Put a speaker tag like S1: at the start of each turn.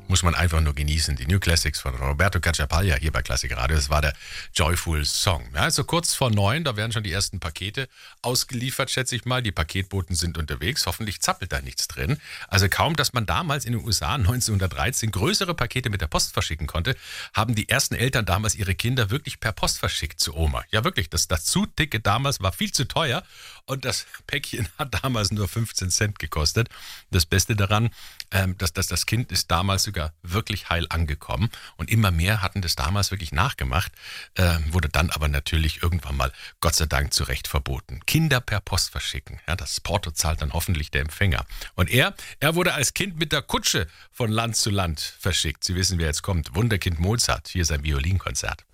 S1: muss man einfach nur genießen. Die New Classics von Roberto Cacciapaglia hier bei Klassik Radio. Das war der Joyful Song. Ja, also kurz vor 9, da werden schon die ersten Pakete ausgeliefert, schätze ich mal. Die Paketboten sind unterwegs. Hoffentlich zappelt da nichts drin. Also kaum, dass man damals in den USA 1913 größere Pakete mit der Post verschicken konnte, haben die ersten Eltern damals ihre Kinder wirklich per Post verschickt zu Oma. Ja, wirklich. Das Dazu-Ticket damals war viel zu teuer und das Päckchen hat damals nur 15 Cent gekostet. Das Beste daran, dass das Kind ist damals sogar wirklich heil angekommen und immer mehr hatten das damals wirklich nachgemacht, wurde dann aber natürlich irgendwann mal, Gott sei Dank, zu Recht verboten. Kinder per Post verschicken, ja, das Porto zahlt dann hoffentlich der Empfänger. Und er wurde als Kind mit der Kutsche von Land zu Land verschickt. Sie wissen, wer jetzt kommt, Wunderkind Mozart, hier sein Violinkonzert.